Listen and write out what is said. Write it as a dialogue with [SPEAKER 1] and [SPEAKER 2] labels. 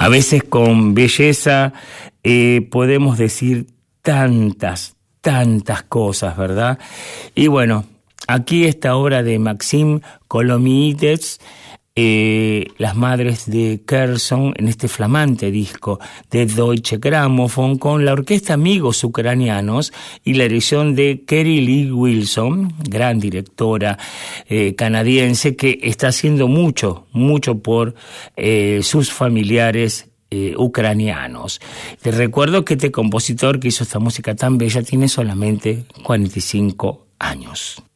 [SPEAKER 1] A veces con belleza podemos decir tantas cosas, ¿verdad? Y bueno, aquí esta obra de Maxim Kolomides, Las Madres de Kherson, en este flamante disco de Deutsche Grammophon, con la orquesta Amigos Ucranianos y la dirección de Kerry Lee Wilson, gran directora canadiense, que está haciendo mucho por sus familiares ucranianos. Te recuerdo que este compositor que hizo esta música tan bella tiene solamente 45 años.